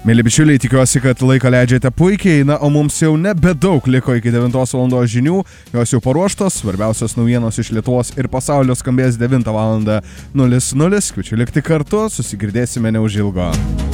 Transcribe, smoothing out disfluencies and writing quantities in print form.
Mėly bičiuliai, tikiuosi, kad laiką leidžiate puikiai, o mums jau nebedaug liko iki 9 val. Žinių, jos jau paruoštos, svarbiausios naujienos iš Lietuvos ir pasaulio skambės 9 val. 00, kviečiu likti kartu, susigirdėsime neužilgo.